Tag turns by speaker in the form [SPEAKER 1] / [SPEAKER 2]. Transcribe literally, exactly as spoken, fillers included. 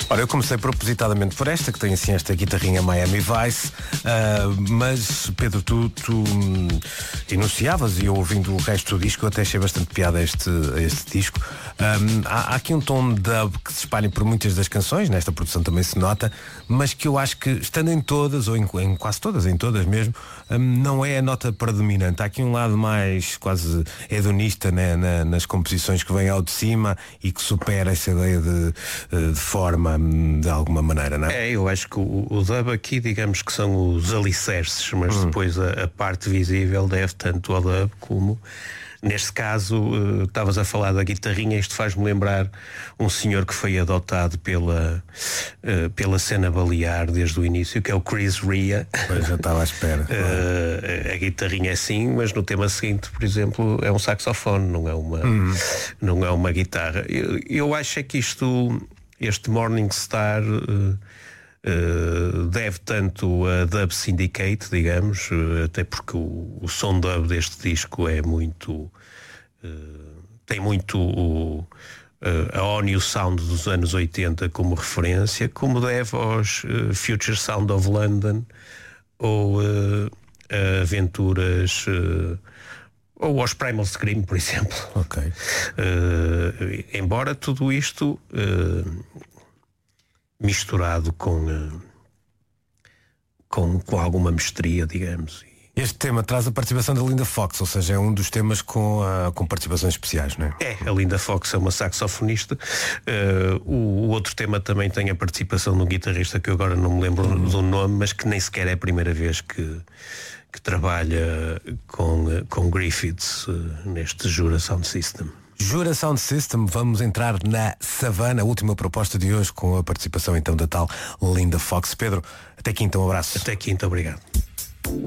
[SPEAKER 1] Ora, eu comecei propositadamente por esta, que tem assim esta guitarrinha Miami Vice, uh, mas Pedro, tu, tu hum, enunciavas, e eu ouvindo o resto do disco, eu até achei bastante piada a este, a este disco. Um, há, há aqui um tom de dub que se espalha por muitas das canções, nesta produção também se nota, mas que eu acho que, estando em todas, ou em, em quase todas, em todas mesmo, um, não é a nota predominante. Há aqui um lado mais quase hedonista, né, na, nas composições, que vem ao de cima e que supera essa ideia de, de forma, de alguma maneira, não é?
[SPEAKER 2] É, eu acho que o, o dub aqui, digamos que são os alicerces, mas hum. depois a, a parte visível deve tanto ao dub como... Neste caso, uh, estavas a falar da guitarrinha, isto faz-me lembrar um senhor que foi adotado pela, uh, pela cena balear desde o início, que é o Chris Rea.
[SPEAKER 1] Pois, já estava à espera.
[SPEAKER 2] uh, a guitarrinha é sim, mas no tema seguinte, por exemplo, é um saxofone, não é uma, hum. não é uma guitarra. Eu, eu acho é que isto, este Morning Star... Uh, Uh, deve tanto a Dub Syndicate, digamos, uh, até porque o, o som dub deste disco é muito uh, tem muito o, uh, a Onio Sound dos anos oitenta como referência, como deve aos uh, Future Sound of London ou uh, a aventuras uh, ou aos Primal Scream, por exemplo.
[SPEAKER 1] Ok.
[SPEAKER 2] Uh, embora tudo isto uh, misturado com, com, com alguma mestria, digamos.
[SPEAKER 1] Este tema traz a participação da Linda Fox, ou seja, é um dos temas com, uh, com participações especiais, não é?
[SPEAKER 2] É, a Linda Fox é uma saxofonista. Uh, o, o outro tema também tem a participação de um guitarrista que eu agora não me lembro uhum. do nome, mas que nem sequer é a primeira vez que, que trabalha com, com Griffiths uh, neste Jura Sound System.
[SPEAKER 1] Jura Sound System, vamos entrar na Savana, a última proposta de hoje, com a participação então da tal Linda Fox. Pedro, até quinta, um abraço.
[SPEAKER 2] Até quinta, obrigado.